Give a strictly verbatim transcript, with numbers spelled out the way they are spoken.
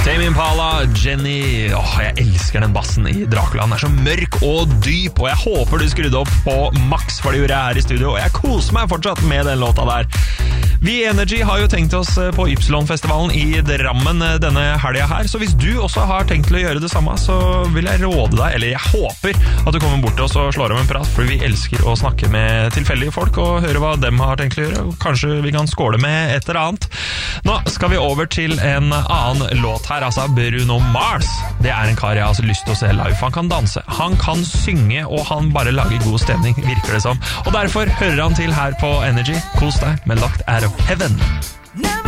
Tame Impala, Jenny. Åh, jeg elsker den bassen i Dracula. Den er så mørk og dyp, og jeg håper du skrudde opp på maks, for det gjorde jeg her i studio, og jeg koser meg fortsatt med den låta der. Vi i Energy har jo tenkt oss på Y-festivalen i Drammen denne helga her, så hvis du også har tenkt til å gjøre det samme, så vil jeg råde deg, eller jeg håper at du kommer bort til oss og slår om en prat, for vi elsker å snakke med tilfeldige folk og høre hva dem har tenkt til å gjøre, og kanskje vi kan skåle med et eller annet. Nå skal vi over til en annen låt her, altså Bruno Mars. Det er en kar jeg har altså lyst til å se live. Han kan danse, han kan synge, og han bare lager god stemning, virker det som. Og derfor hører han til her på Energy. Kos deg med Locked Out of Heaven.